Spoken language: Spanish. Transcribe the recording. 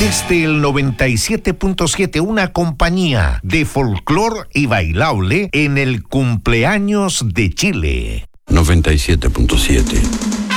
Desde el 97.7, una compañía de folclor y bailable en el cumpleaños de Chile. 97.7